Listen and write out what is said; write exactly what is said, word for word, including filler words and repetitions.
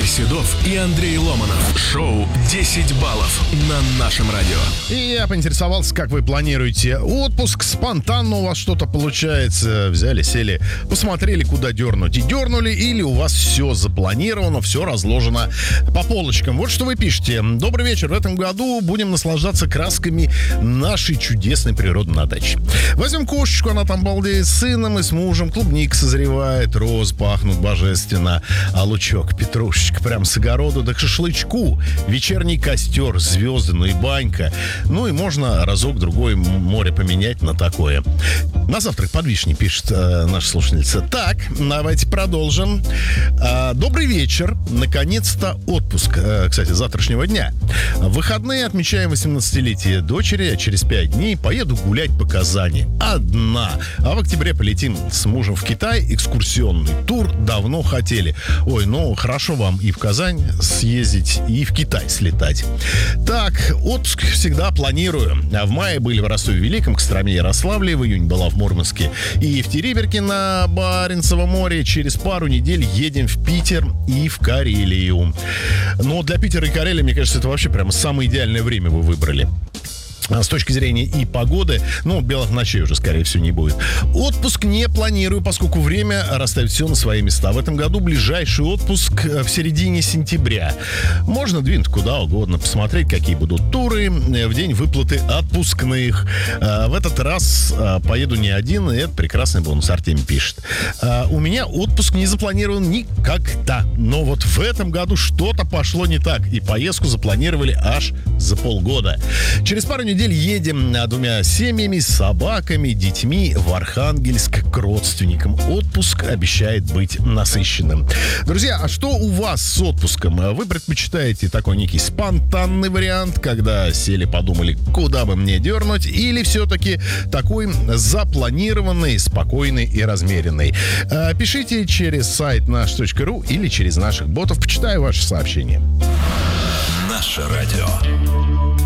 Игорь Седов и Андрей Ломанов. Шоу десять баллов на нашем радио. И я поинтересовался, как вы планируете отпуск. Спонтанно у вас что-то получается. Взяли, сели, посмотрели, куда дернуть. И дернули, или у вас все запланировано, все разложено по полочкам. Вот что вы пишете. Добрый вечер. В этом году будем наслаждаться красками нашей чудесной природы на даче. Возьмем кошечку, она там балдеет с сыном и с мужем. Клубника созревает, роз пахнут божественно. А лучок, петрушечка, прям с огорода да к шашлычку. Вечерний костер, звезды, ну и банька. Ну и можно разок-другой море поменять на такое. На завтрак под вишней, пишет э, наша слушательница. Так, давайте продолжим. Э, добрый вечер. Наконец-то отпуск. Э, кстати, завтрашнего дня. В выходные отмечаем восемнадцатилетие дочери. А через пять дней поеду гулять по Казани. Одна. А в октябре полетим с мужем в Китай. Экскурсионный тур. Давно хотели. Ой, ну хорошо вам и в Казань съездить, и в Китай слетать. Так, отпуск всегда планирую. А в мае были в Ростове-Великом, Костроме, Ярославле. В июне была в Мурманске и в Териберке на Баренцевом море. Через пару недель едем в Питер и в Карелию. Но для Питера и Карелии, мне кажется, это вообще прямо самое идеальное время вы выбрали. С точки зрения и погоды, ну, белых ночей уже, скорее всего, не будет. Отпуск не планирую, поскольку время расставит все на свои места. В этом году ближайший отпуск в середине сентября. Можно двинуть куда угодно, посмотреть, какие будут туры в день выплаты отпускных. В этот раз поеду не один, и это прекрасный бонус, Артемий пишет. У меня отпуск не запланирован никогда. Но вот в этом году что-то пошло не так, и поездку запланировали аж за полгода. Через пару недель едем двумя семьями, собаками, детьми в Архангельск к родственникам. Отпуск обещает быть насыщенным. Друзья, а что у вас с отпуском? Вы предпочитаете такой некий спонтанный вариант, когда сели, подумали, куда бы мне дернуть, или все-таки такой запланированный, спокойный и размеренный? Пишите через сайт наш точка ру или через наших ботов. Почитаю ваши сообщения. Наше радио.